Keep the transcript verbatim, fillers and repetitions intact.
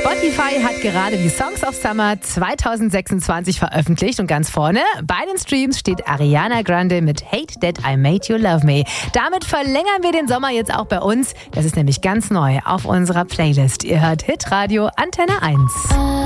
Spotify hat gerade die Songs of Summer zwanzig sechsundzwanzig veröffentlicht und ganz vorne bei den Streams steht Ariana Grande mit Hate That I Made You Love Me. Damit verlängern wir den Sommer jetzt auch bei uns. Das ist nämlich ganz neu auf unserer Playlist. Ihr hört Hitradio Antenne eins.